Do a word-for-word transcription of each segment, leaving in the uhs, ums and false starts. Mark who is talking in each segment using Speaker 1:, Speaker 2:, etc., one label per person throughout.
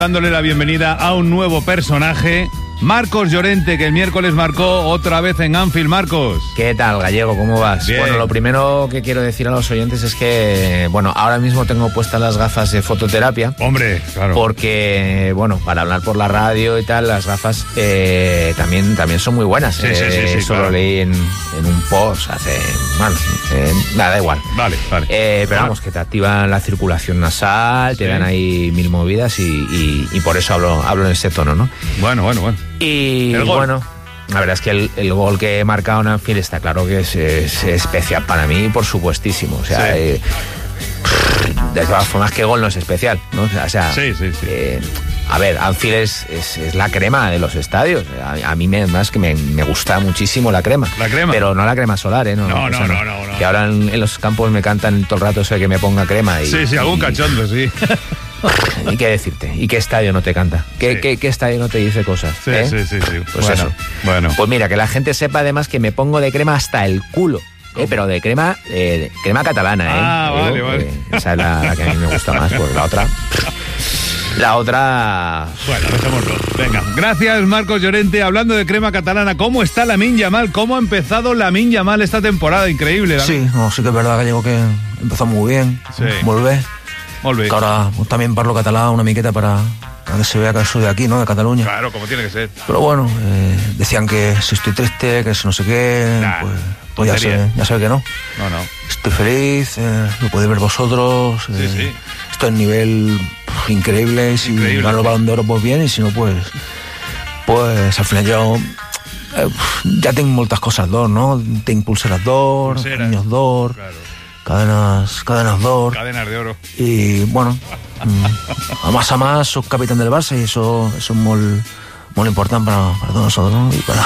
Speaker 1: Dándole la bienvenida a un nuevo personaje, Marcos Llorente, que el miércoles marcó otra vez en Anfield. Marcos.
Speaker 2: ¿Qué tal, Gallego? ¿Cómo vas?
Speaker 1: Bien.
Speaker 2: Bueno, lo primero que quiero decir a los oyentes es que, bueno, ahora mismo tengo puestas las gafas de fototerapia.
Speaker 1: Hombre, claro.
Speaker 2: Porque, bueno, para hablar por la radio y tal, las gafas eh, también, también son muy buenas.
Speaker 1: Sí,
Speaker 2: eh,
Speaker 1: sí, sí, sí,
Speaker 2: Eso
Speaker 1: claro.
Speaker 2: lo leí en, en un post hace... Bueno, eh, nada, da igual.
Speaker 1: Vale, vale.
Speaker 2: Eh, pero vamos, que te activan la circulación nasal, te
Speaker 1: Sí.
Speaker 2: dan ahí mil movidas y, y, y por eso hablo, hablo en ese tono, ¿no?
Speaker 1: Bueno, bueno, bueno.
Speaker 2: Y
Speaker 1: El gol.
Speaker 2: bueno, la verdad es que el, el gol que he marcado en Anfield está claro que es, es especial para mí, por supuestísimo. O sea,
Speaker 1: Sí.
Speaker 2: eh, de todas formas, que gol no es especial, ¿no? O sea,
Speaker 1: Sí, sí, sí.
Speaker 2: eh, a ver, Anfield es, es, es la crema de los estadios. A, a mí me, más que me, me gusta muchísimo la crema.
Speaker 1: La crema.
Speaker 2: Pero no la crema solar, ¿eh? No,
Speaker 1: No,
Speaker 2: o
Speaker 1: no,
Speaker 2: sea,
Speaker 1: no, no, no.
Speaker 2: Que ahora en, en los campos me cantan todo el rato eso de que me ponga crema. Y,
Speaker 1: Sí, sí, algún
Speaker 2: y-
Speaker 1: cachondo, sí.
Speaker 2: ¿Y qué decirte? ¿Y qué estadio no te canta? ¿Qué,
Speaker 1: Sí.
Speaker 2: qué, qué estadio no te dice cosas?
Speaker 1: Sí,
Speaker 2: ¿eh?
Speaker 1: sí, sí, sí.
Speaker 2: Pues
Speaker 1: bueno,
Speaker 2: eso.
Speaker 1: Bueno.
Speaker 2: Pues mira, que la gente sepa además que me pongo de crema hasta el culo. ¿eh? Pero de crema eh, de crema catalana, ¿eh?
Speaker 1: Ah,
Speaker 2: Digo,
Speaker 1: vale, vale.
Speaker 2: eh, esa es la, la que a mí me gusta más, porque la otra... La otra...
Speaker 1: Bueno, dejémoslo. Venga. Gracias, Marcos Llorente. Hablando de crema catalana, ¿cómo está Lamine Yamal? ¿Cómo ha empezado Lamine Yamal esta temporada? Increíble.
Speaker 3: Sí, no, sí que es verdad, Gallego, que empezó muy bien.
Speaker 1: Sí.
Speaker 3: Molt bé.
Speaker 1: Molt bé.
Speaker 3: Que ahora pues, también parlo catalán una miqueta para, para que se vea que soy de aquí, ¿no? De Cataluña.
Speaker 1: Claro, como tiene que ser.
Speaker 3: Pero bueno, eh, decían que si estoy triste, que si no sé qué,
Speaker 1: Nah,
Speaker 3: pues, pues ya
Speaker 1: tontería.
Speaker 3: sé, ya sé que no.
Speaker 1: No, no.
Speaker 3: Estoy feliz, eh, lo podéis ver vosotros.
Speaker 1: Sí,
Speaker 3: eh,
Speaker 1: sí.
Speaker 3: Estoy en nivel pff, increíble. Si
Speaker 1: Increíble,
Speaker 3: gano el
Speaker 1: sí.
Speaker 3: Balón de Oro, pues bien, y si no, pues, pues al final yo eh, ja tinc moltes coses d'or, no? Tinc pulseres d'or,
Speaker 1: Pulseres.
Speaker 3: anillos d'or,
Speaker 1: Claro.
Speaker 3: cadenas, cadenas d'or.
Speaker 1: Cadenas de oro.
Speaker 3: Y bueno, mm, a más a más soy capitán del Barça y eso, eso es muy, muy importante para, para todos nosotros, ¿no? Y para...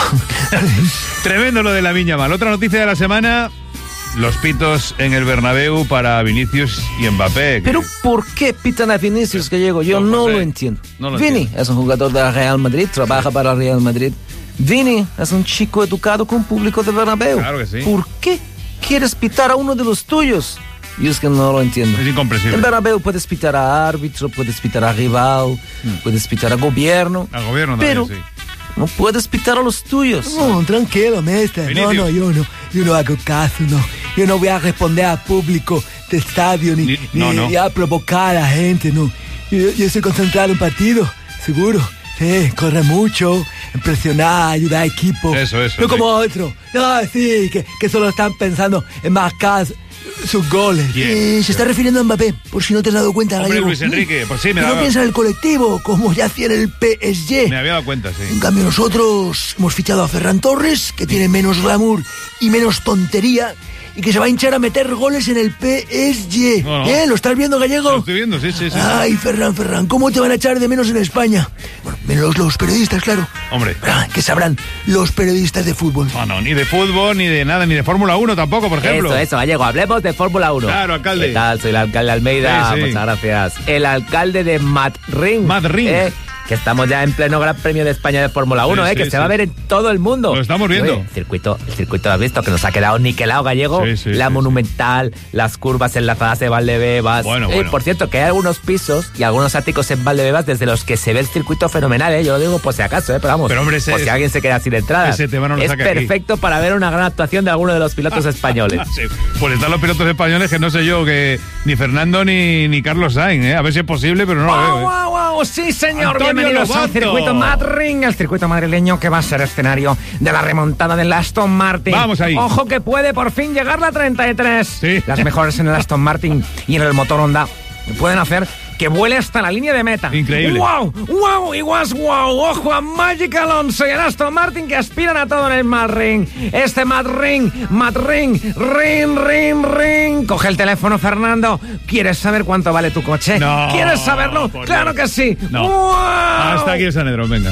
Speaker 1: Tremendo lo de Lamine Yamal. Otra noticia de la semana: los pitos en el Bernabéu para Vinicius y Mbappé. que-
Speaker 3: Pero ¿por qué pitan a Vinicius, Gallego? Yo
Speaker 1: No,
Speaker 3: no
Speaker 1: José,
Speaker 3: lo entiendo.
Speaker 1: no lo
Speaker 3: Vini
Speaker 1: entiendo.
Speaker 3: es un jugador del Real Madrid, trabaja para el Real Madrid. Vini es un chico educado con público de Bernabéu.
Speaker 1: Claro que sí.
Speaker 3: ¿Por qué quieres pitar a uno de los tuyos? Yo es que no lo entiendo.
Speaker 1: Es incomprensible.
Speaker 3: En Bernabéu puedes pitar a árbitro, puedes pitar a rival, puedes pitar a gobierno.
Speaker 1: Al gobierno
Speaker 3: pero
Speaker 1: también, sí.
Speaker 3: no puedes pitar a los tuyos.
Speaker 4: No, tranquilo, mister. No,
Speaker 1: Vinicius.
Speaker 4: no, yo no. Yo no hago caso, no. Yo no voy a responder al público de estadio ni,
Speaker 1: Ni- no,
Speaker 4: ni-
Speaker 1: no.
Speaker 4: ni a provocar a la gente, no. Yo, yo estoy concentrado en un partido, seguro. Sí, corre mucho, presionar, ayudar a equipo.
Speaker 1: Eso, eso,
Speaker 4: No
Speaker 1: sí.
Speaker 4: como otro. No, sí, que, que solo están pensando en marcar sus goles.
Speaker 1: ¿Quién?
Speaker 4: Eh, se está refiriendo a Mbappé, por si no te has dado cuenta,
Speaker 1: Hombre,
Speaker 4: Gallego.
Speaker 1: Luis Enrique, pues sí, me
Speaker 4: Que no
Speaker 1: daba-
Speaker 4: piensa en el colectivo, como ya hacía en el P S G.
Speaker 1: Me había dado cuenta,
Speaker 4: En
Speaker 1: sí.
Speaker 4: cambio nosotros hemos fichado a Ferran Torres, que tiene menos glamour y menos tontería, y que se va a hinchar a meter goles en el P S G.
Speaker 1: No, no.
Speaker 4: ¿Eh? ¿Lo estás viendo, Gallego?
Speaker 1: Lo estoy viendo, sí, sí, sí.
Speaker 4: Ay, Ferran, Ferran, ¿cómo te van a echar de menos en España? Bueno, menos los periodistas, claro.
Speaker 1: Hombre.
Speaker 4: Ah, ¿qué sabrán los periodistas de fútbol?
Speaker 1: No, no, ni de fútbol, ni de nada, ni de Fórmula uno tampoco, por ejemplo.
Speaker 2: Eso, eso, Gallego, hablemos de Fórmula uno.
Speaker 1: Claro, alcalde.
Speaker 2: ¿Qué tal? Soy el alcalde Almeida,
Speaker 1: Sí, sí.
Speaker 2: muchas gracias. El alcalde de Madrid.
Speaker 1: Madrid.
Speaker 2: ¿eh? Que estamos ya en pleno Gran Premio de España de Fórmula uno,
Speaker 1: Sí,
Speaker 2: ¿eh?
Speaker 1: sí,
Speaker 2: que
Speaker 1: sí.
Speaker 2: se va a ver en todo el mundo.
Speaker 1: Lo estamos viendo.
Speaker 2: Oye, el circuito, el circuito lo has visto, que nos ha quedado niquelado, Gallego.
Speaker 1: Sí, sí,
Speaker 2: La
Speaker 1: sí,
Speaker 2: monumental, las curvas enlazadas de Valdebebas.
Speaker 1: Bueno,
Speaker 2: Eh,
Speaker 1: bueno.
Speaker 2: Por cierto, que hay algunos pisos y algunos áticos en Valdebebas desde los que se ve el circuito fenomenal, ¿eh? Yo lo digo por si acaso, ¿eh? Pero vamos,
Speaker 1: Pero, hombre, ese
Speaker 2: por si
Speaker 1: es-
Speaker 2: alguien se queda sin entradas.
Speaker 1: ese tema no lo
Speaker 2: es
Speaker 1: saca aquí.
Speaker 2: perfecto para ver una gran actuación de alguno de los pilotos españoles.
Speaker 1: Sí, pues están los pilotos españoles que no sé yo, que ni Fernando ni, ni Carlos Sainz, ¿eh? A ver si es posible, pero no lo
Speaker 2: ¡Guau,
Speaker 1: veo, ¿eh?
Speaker 2: guau, guau! Sí, señor,
Speaker 1: Antonio
Speaker 2: bienvenidos al
Speaker 1: Lobato.
Speaker 2: circuito Madrid, el circuito madrileño que va a ser escenario de la remontada del Aston Martin.
Speaker 1: Vamos ahí.
Speaker 2: Ojo que puede por fin llegar la treinta y tres.
Speaker 1: Sí.
Speaker 2: Las mejores en el Aston Martin y en el motor Honda pueden hacer que vuele hasta la línea de meta.
Speaker 1: Increíble.
Speaker 2: ¡Wow! ¡Wow! Y was wow. Ojo a Magic Alonso y el Aston Martin que aspiran a todo en el Madrid. Este Madrid, Madrid, ring, ring, ring. Coge el teléfono, Fernando. ¿Quieres saber cuánto vale tu coche?
Speaker 1: No,
Speaker 2: ¿Quieres saberlo?
Speaker 1: por
Speaker 2: ¡Claro
Speaker 1: Dios.
Speaker 2: que sí!
Speaker 1: No.
Speaker 2: ¡Wow!
Speaker 1: Hasta aquí el Sanedrón, venga.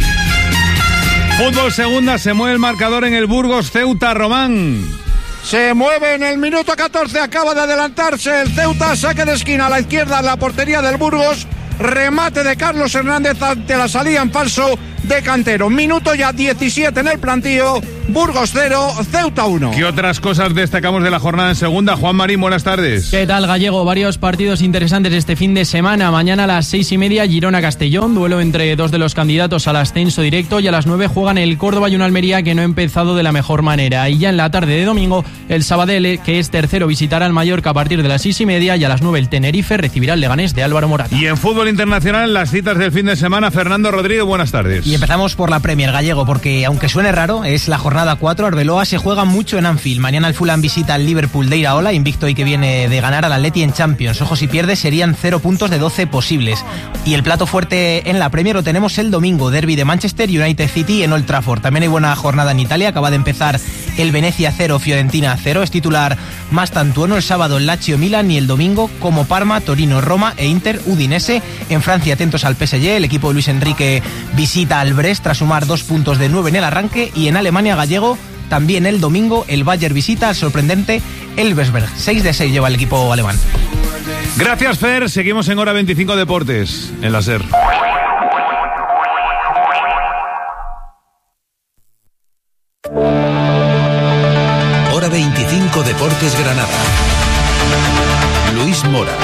Speaker 1: Fútbol segunda, se mueve el marcador en el Burgos Ceuta Román.
Speaker 5: Se mueve en el minuto catorce, acaba de adelantarse el Ceuta, saque de esquina a la izquierda en la portería del Burgos, remate de Carlos Hernández ante la salida en falso de Cantero. Minuto ya diecisiete en el plantío. Burgos cero, Ceuta uno.
Speaker 1: ¿Qué otras cosas destacamos de la jornada en segunda? Juan Marín, buenas tardes.
Speaker 6: ¿Qué tal, Gallego? Varios partidos interesantes este fin de semana. Mañana a las seis y media, Girona-Castellón, duelo entre dos de los candidatos al ascenso directo, y a las nueve juegan el Córdoba y un Almería que no ha empezado de la mejor manera. Y ya en la tarde de domingo, el Sabadell, que es tercero, visitará al Mallorca a partir de las seis y media, y a las nueve el Tenerife recibirá al Leganés de Álvaro Morata.
Speaker 1: Y en fútbol internacional, las citas del fin de semana. Fernando Rodríguez, buenas tardes.
Speaker 7: Y empezamos por la Premier, Gallego, porque aunque suene raro, es la jornada cuatro. Arbeloa se juega mucho en Anfield. Mañana el Fulham visita al Liverpool de Iraola, invicto y que viene de ganar al Atleti en Champions. Ojo, si pierde serían cero puntos de doce posibles. Y el plato fuerte en la Premier lo tenemos el domingo, derbi de Manchester United City en Old Trafford. También hay buena jornada en Italia, acaba de empezar el Venecia cero, Fiorentina cero. Es titular Mastantuono. El sábado el Lazio Milan, y el domingo como Parma, Torino, Roma e Inter Udinese. En Francia atentos al P S G, el equipo de Luis Enrique visita al Brest tras sumar dos puntos de nueve en el arranque. Y en Alemania, Gallego, también el domingo el Bayern visita al sorprendente Elversberg. seis de seis lleva el equipo alemán.
Speaker 1: Gracias, Fer. Seguimos en Hora veinticinco Deportes, en la SER.
Speaker 8: Hora veinticinco Deportes Granada. Luis Mora.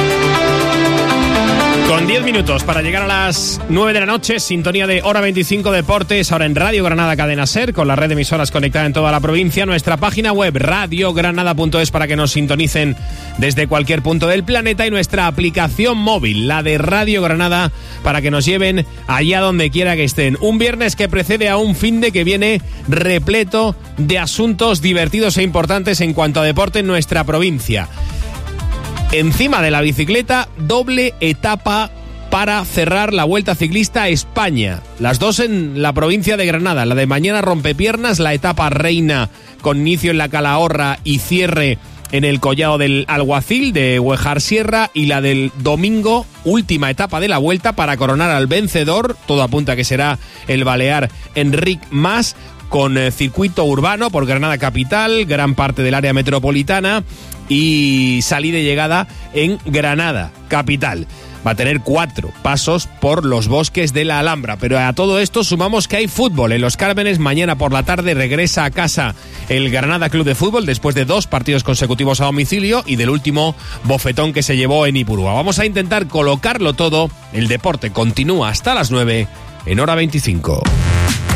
Speaker 9: Con diez minutos para llegar a las nueve de la noche, sintonía de Hora veinticinco Deportes, ahora en Radio Granada Cadena SER, con la red de emisoras conectada en toda la provincia, nuestra página web radio granada punto es para que nos sintonicen desde cualquier punto del planeta, y nuestra aplicación móvil, la de Radio Granada, para que nos lleven allá donde quiera que estén. Un viernes que precede a un finde que viene repleto de asuntos divertidos e importantes en cuanto a deporte en nuestra provincia. Encima de la bicicleta, doble etapa para cerrar la Vuelta Ciclista a España. Las dos en la provincia de Granada. La de mañana rompepiernas, la etapa reina con inicio en la Calahorra y cierre en el Collado del Alguacil de Huejar Sierra, y la del domingo, última etapa de la Vuelta para coronar al vencedor. Todo apunta a que será el balear Enric Mas, con eh, circuito urbano por Granada capital, gran parte del área metropolitana y salida y llegada en Granada capital. Va a tener cuatro pasos por los bosques de la Alhambra. Pero a todo esto sumamos que hay fútbol. En Los Cármenes mañana por la tarde regresa a casa el Granada Club de Fútbol después de dos partidos consecutivos a domicilio y del último bofetón que se llevó en Ipurúa. Vamos a intentar colocarlo todo. El deporte continúa hasta las nueve en Hora veinticinco.